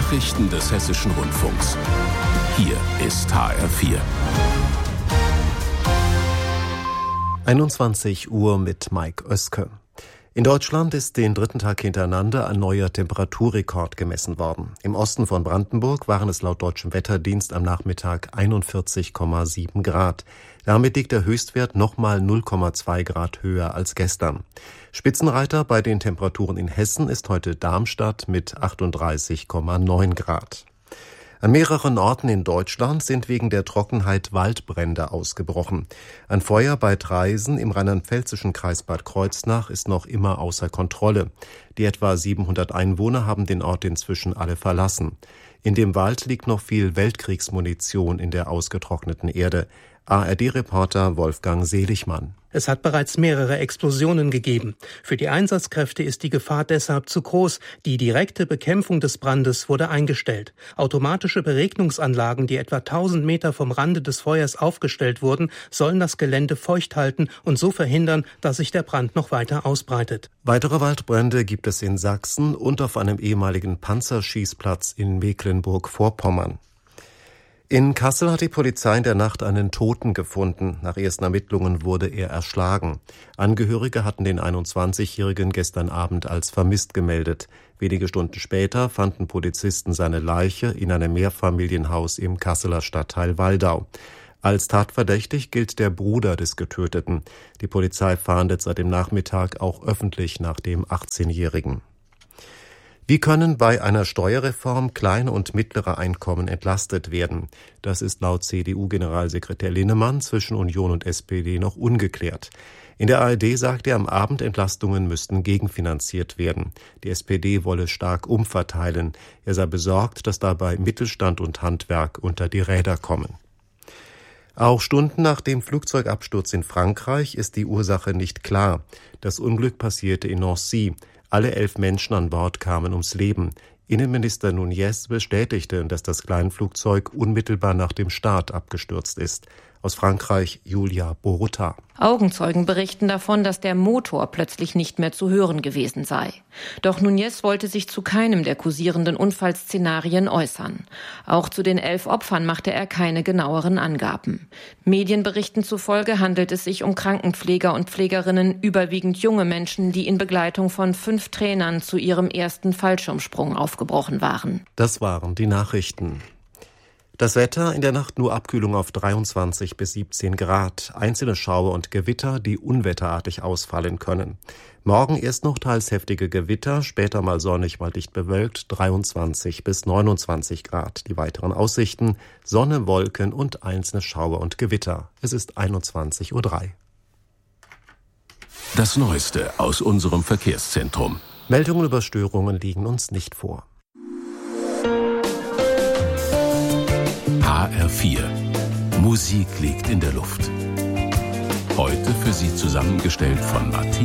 Nachrichten des Hessischen Rundfunks. Hier ist HR4. 21 Uhr mit Mike Oeske. In Deutschland ist den dritten Tag hintereinander ein neuer Temperaturrekord gemessen worden. Im Osten von Brandenburg waren es laut deutschem Wetterdienst am Nachmittag 41,7 Grad. Damit liegt der Höchstwert nochmal 0,2 Grad höher als gestern. Spitzenreiter bei den Temperaturen in Hessen ist heute Darmstadt mit 38,9 Grad. An mehreren Orten in Deutschland sind wegen der Trockenheit Waldbrände ausgebrochen. Ein Feuer bei Traisen im rheinland-pfälzischen Kreis Bad Kreuznach ist noch immer außer Kontrolle. Die etwa 700 Einwohner haben den Ort inzwischen alle verlassen. In dem Wald liegt noch viel Weltkriegsmunition in der ausgetrockneten Erde. ARD-Reporter Wolfgang Seligmann. Es hat bereits mehrere Explosionen gegeben. Für die Einsatzkräfte ist die Gefahr deshalb zu groß. Die direkte Bekämpfung des Brandes wurde eingestellt. Automatische Beregnungsanlagen, die etwa 1000 Meter vom Rande des Feuers aufgestellt wurden, sollen das Gelände feucht halten und so verhindern, dass sich der Brand noch weiter ausbreitet. Weitere Waldbrände gibt es in Sachsen und auf einem ehemaligen Panzerschießplatz in Mecklenburg-Vorpommern. In Kassel hat die Polizei in der Nacht einen Toten gefunden. Nach ersten Ermittlungen wurde er erschlagen. Angehörige hatten den 21-Jährigen gestern Abend als vermisst gemeldet. Wenige Stunden später fanden Polizisten seine Leiche in einem Mehrfamilienhaus im Kasseler Stadtteil Waldau. Als tatverdächtig gilt der Bruder des Getöteten. Die Polizei fahndet seit dem Nachmittag auch öffentlich nach dem 18-Jährigen. Wie können bei einer Steuerreform kleine und mittlere Einkommen entlastet werden? Das ist laut CDU-Generalsekretär Linnemann zwischen Union und SPD noch ungeklärt. In der ARD sagt er, am Abend Entlastungen müssten gegenfinanziert werden. Die SPD wolle stark umverteilen. Er sei besorgt, dass dabei Mittelstand und Handwerk unter die Räder kommen. Auch Stunden nach dem Flugzeugabsturz in Frankreich ist die Ursache nicht klar. Das Unglück passierte in Nancy. Alle 11 Menschen an Bord kamen ums Leben. Innenminister Núñez bestätigte, dass das Kleinflugzeug unmittelbar nach dem Start abgestürzt ist. Aus Frankreich Julia Boruta. Augenzeugen berichten davon, dass der Motor plötzlich nicht mehr zu hören gewesen sei. Doch Núñez wollte sich zu keinem der kursierenden Unfallszenarien äußern. Auch zu den 11 Opfern machte er keine genaueren Angaben. Medienberichten zufolge handelt es sich um Krankenpfleger und Pflegerinnen, überwiegend junge Menschen, die in Begleitung von 5 Trainern zu ihrem ersten Fallschirmsprung aufgebrochen waren. Das waren die Nachrichten. Das Wetter, in der Nacht nur Abkühlung auf 23 bis 17 Grad, einzelne Schauer und Gewitter, die unwetterartig ausfallen können. Morgen erst noch teils heftige Gewitter, später mal sonnig, mal dicht bewölkt, 23 bis 29 Grad. Die weiteren Aussichten, Sonne, Wolken und einzelne Schauer und Gewitter. Es ist 21:03 Uhr. Das Neueste aus unserem Verkehrszentrum. Meldungen über Störungen liegen uns nicht vor. HR4. Musik liegt in der Luft. Heute für Sie zusammengestellt von Matthias